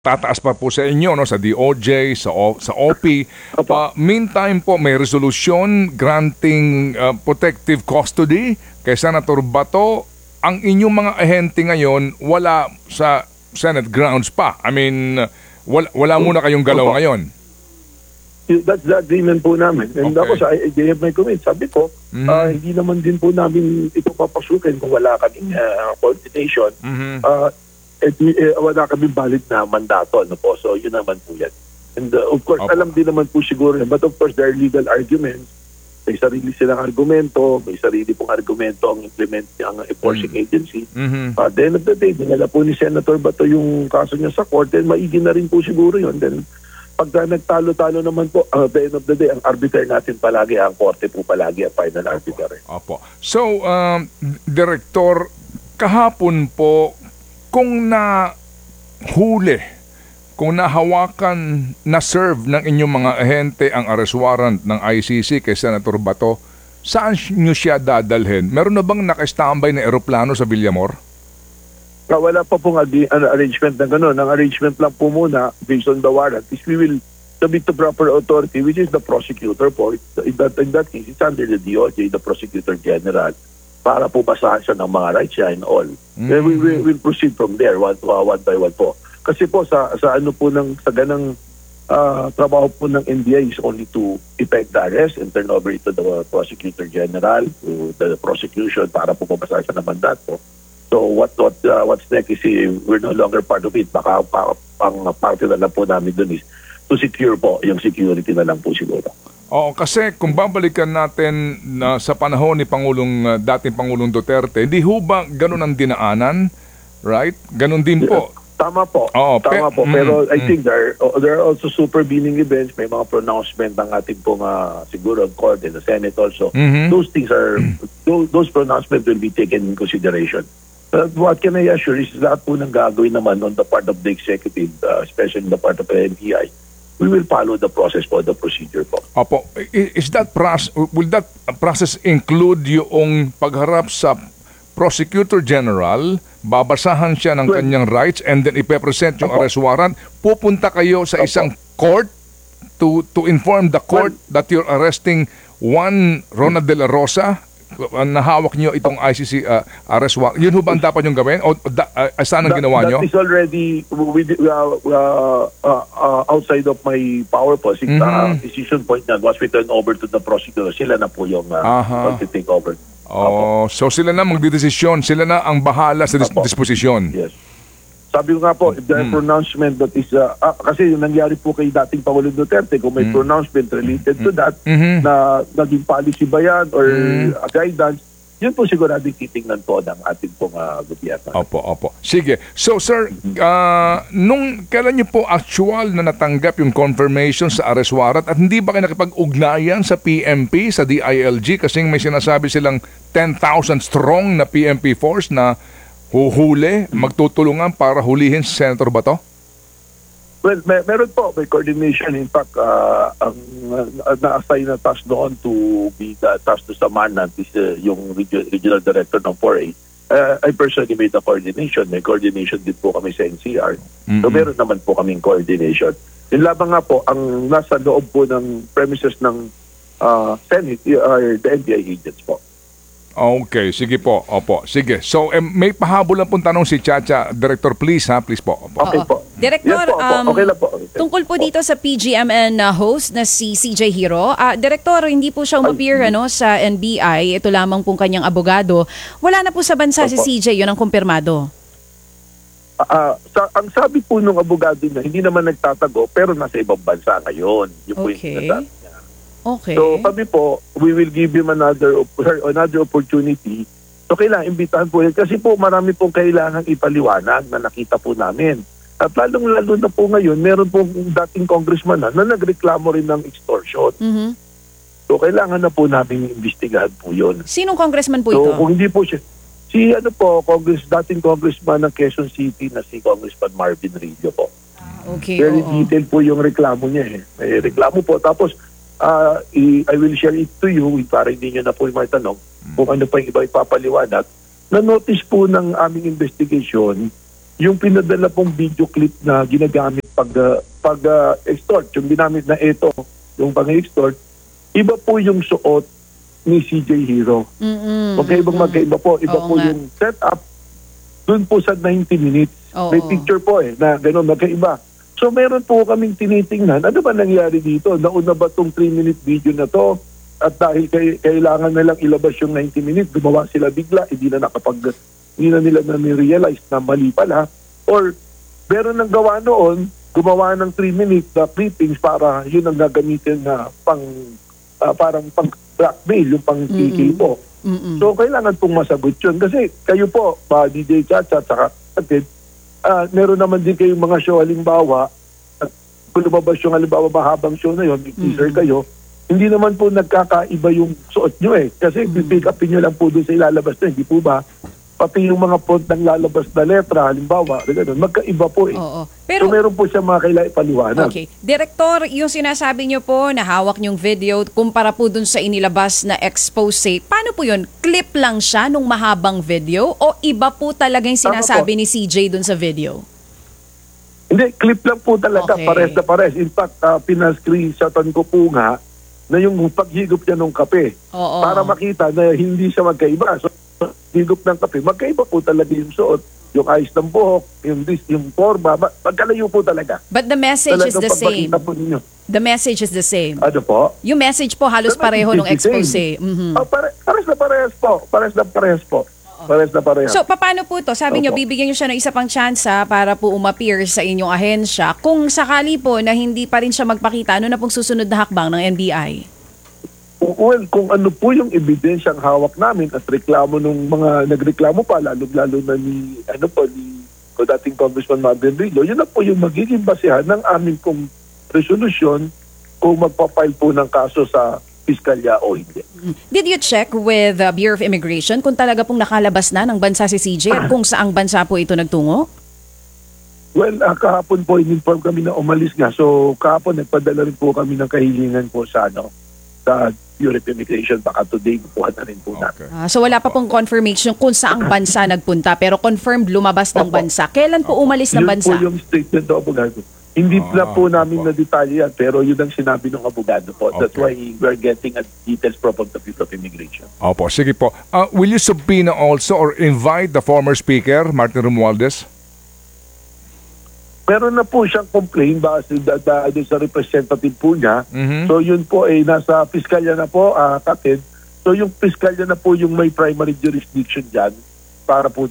tataas pa po sa inyo, no, sa DOJ, sa OP. Meantime po, may resolution granting protective custody kay Senator Bato. Ang inyong mga ahente ngayon wala sa Senate grounds pa. I mean, wala muna kayong galaw ngayon. That's the agreement po namin. And ako sa IJF may comment, sabi ko, hindi naman din po namin ito papasukin kung wala kaming coordination. Wala kami valid na mandato. Ano po? So, yun naman po yan. And of course, alam din naman po siguro yan. But of course, there are legal arguments. May sarili silang argumento. May sarili pong argumento ang enforcing agency. At the end of the day, dinala po ni Senator Bato yung kaso niya sa court. Then, maigi na rin po siguro yun. Then, pagka nagtalo-talo naman po, at the end of the day, ang arbiter natin palagi, ang korte po palagi, ang final arbiter. Opo. So, Director, kahapon po, kung nahuli, kung nahawakan, na-serve ng inyong mga ahente ang arrest warrant ng ICC kay Senator Bato, saan nyo siya dadalhin? Meron na bang naka-standby na eroplano sa Villamor? Wala pa pong arrangement na gano'n. Ang arrangement lang po muna, based on the warrant, is we will submit to proper authority, which is the prosecutor po. In that case, it's under the DOJ, the Prosecutor General, para po basahan siya ng mga rights siya and all. Then we will proceed from there, one by one po. Kasi po, sa ano po sa ganang trabaho po ng NBI is only to effect the arrest and turn over it to the Prosecutor General, to the prosecution, para po basahan siya ng mandato. So what's next is we're no longer part of it. Baka ang parte na lang po namin dun is to secure po, yung security na lang po siguro. Oo, kasi kung babalikan natin sa panahon ni dating Pangulong Duterte, hindi ho ba ganun ang dinaanan? Right? Ganun din po. Tama po. Tama po. Pero I think there are also supervening events. May mga pronouncement ng ating pong siguro court and the Senate also. Those things those pronouncements will be taken in consideration. But what can I assure is lahat po ng gagawin naman on the part of the executive, especially in the part of the NBI, we will follow the process po, the procedure po. Opo. Will that process include yung pagharap sa Prosecutor General, babasahan siya ng kanyang rights and then ipepresent yung arrest warrant, pupunta kayo sa isang court to inform the court that you're arresting one Ronald De La Rosa, nahawak niyo itong ICC arrest warrant? Yun ho ba ang dapat yung gawin? O saan ang ginawa niyo? That is already outside of my power po. Decision point na was returned over to the prosecutor. Sila na po yung take over. So sila na magdidesisyon. Sila na ang bahala sa disposisyon. Yes. Sabi ko nga po, if there are pronouncement that is, kasi yung nangyari po kay dating Pangulong Duterte, kung may pronouncement related to that, na naging policy ba yan or guidance, yun po siguradong titingnan po ng ating pong gobyerno. Opo. Sige. So sir, nung kailan niyo po actual na natanggap yung confirmation sa arrest warrant at hindi ba kayo nakipag-ugnayan sa PMP, sa DILG, kasi may sinasabi silang 10,000 strong na PMP force na huhuli, magtutulungan para hulihin si Senator Bato? Well, meron po, may coordination. In fact, ang na-assign na task doon to be the task to Samanant is yung regional director ng 4A. I personally made the coordination. May coordination din po kami sa NCR. So meron naman po kaming coordination. Yung labang nga po, ang nasa loob po ng premises ng Senate are the NBI agents po. Okay, sige po. Opo, sige. So, may pahabol lang pong tanong si Chacha. Director, please ha? Please po. Opo. Okay po. Director, yes, po. Okay lang po. Tungkol po dito sa PGMN host na si CJ Hiro, Director, hindi po siya umappear sa NBI. Ito lamang pong kanyang abogado. Wala na po sa bansa si CJ, yun ang kumpirmado. Ang sabi po nung abogado niya, hindi naman nagtatago, pero nasa ibang bansa ngayon. Yung po yung sinasabi. Okay. So kami po, we will give him another opportunity. So kailangan imbitahan po yan. Kasi po marami pong kailangan ipaliwanag na nakita po namin. At lalong-lalo na po ngayon, meron pong dating congressman na nagreklamo rin ng extortion. So kailangan na po namin imbestigahan po yun. Sinong congressman po ito? So kung hindi po siya, dating congressman ng Quezon City na si Congressman Marvin Rillo po. Okay. Very detailed po yung reklamo niya. May reklamo po. Tapos, I will share it to you para hindi nyo na po matanong kung ano pa yung iba ipapaliwanag. Na-notice po ng aming investigation yung pinadala pong video clip na ginagamit pag extort, yung ginamit na ito, yung pang-extort, iba po yung suot ni CJ Hero. Magkaiba po. Iba Oo po nga. yung setup dun po sa 90 minutes. Oo. May picture po na gano'n, magkaiba. So meron po kaming tinitingnan, ano ba nangyari dito? Nauna ba itong 3-minute video na to? At dahil kailangan na lang ilabas yung 90 minutes, gumawa sila bigla, hindi na nila na-realize na mali pala. Or meron nang gawa noon, gumawa ng 3 minutes na clippings para yun ang gagamitin na parang pang blackmail, yung pang KK po. So kailangan pong masagot yun. Kasi kayo po, DJ Chacha at saka Atid, meron naman din kayong mga show halimbawa, at kung lumabas yung halimbawa mahabang show na yun, may teaser kayo, hindi naman po nagkakaiba yung suot nyo Kasi pick upin nyo lang po doon sa ilalabas na, hindi po ba? Pati yung mga font ng lalabas na letra, halimbawa, magkaiba po Oo. So meron po siya mga kailangan ipaliwanag. Okay. Direktor, yung sinasabi niyo po na hawak niyong video kumpara po dun sa inilabas na expose, paano po yun? Clip lang siya nung mahabang video o iba po talaga yung sinasabi ni CJ dun sa video? Hindi, clip lang po talaga, Okay. pares na pares. In fact, pinascreenshotan ko po nga na yung paghigop niya ng kape Oo. para makita na hindi siya magkaiba. So, higop ng kape, magkaiba po talaga yung suot, yung ayos ng buhok, yung forma, magkalayo po talaga. But the message is Talagang the same. pagpakita po ninyo. The message is the same. Ano po? Yung message po halos The pareho message nung is the same. expose. Mhm. Pares na parehas po. Pares na parehas po. Pares na parehas. So, paano po to? Sabi niyo, Opo. bibigyan niyo siya ng isa pang tsansa para po umappear sa inyong ahensya. Kung sakali po na hindi pa rin siya magpakita, ano na pong susunod na hakbang ng NBI? Well, kung ano po yung ebidensyang hawak namin at reklamo nung mga nagreklamo pa, lalo na ni dating Congressman Marvin Rillo, yun na po yung magiging basehan ng aming pong resolusyon kung magpapile po ng kaso sa piskalya o hindi. Did you check with the Bureau of Immigration kung talaga pong nakalabas na ng bansa si CJ at kung saang bansa po ito nagtungo? Well, kahapon po in-inform kami na umalis nga. So kahapon nagpadala rin po kami ng kahilingan po sa sa Bureau of Immigration. Baka today kukuha na rin po natin. So wala pa pong confirmation kung saang bansa nagpunta pero confirmed lumabas ng Opo. bansa. Kailan po umalis ng Yun bansa? po yung statement ng abogado. Hindi na po namin na detalye yan, pero yun ang sinabi ng abogado po. That's why we're getting a details from the Bureau of Immigration. Opo, sige po. Will you subpoena also or invite the former speaker, Martin Romualdez? Meron na po siyang complaint base doon sa representative po niya. Mhm. So yun po ay nasa piskalya na po, Katid. So yung piskalya na po yung may primary jurisdiction dyan para po